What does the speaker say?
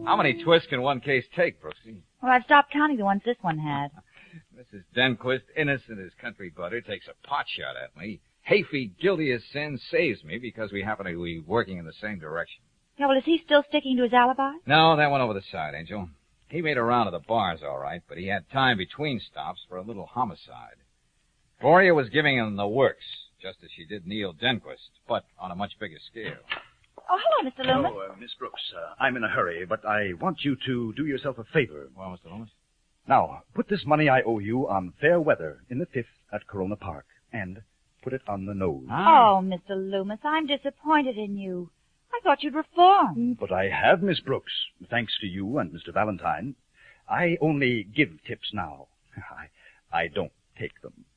How many twists can one case take, Brooksy? Well, I've stopped counting the ones this one had. Mrs. Denquist, innocent as country butter, takes a pot shot at me. Hafey, guilty as sin, saves me because we happen to be working in the same direction. Yeah, well, is he still sticking to his alibi? No, that went over the side, Angel. He made a round of the bars, all right, but he had time between stops for a little homicide. Gloria was giving him the works, just as she did Neil Denquist, but on a much bigger scale. Oh, hello, Mr. Loomis. Oh, Miss Brooks, I'm in a hurry, but I want you to do yourself a favor. Well, Mr. Loomis? Now, put this money I owe you on fair weather in the 5th at Corona Park, and put it on the nose. Oh, Mr. Loomis, I'm disappointed in you. I thought you'd reform. But I have, Miss Brooks, thanks to you and Mr. Valentine. I only give tips now. I don't take them.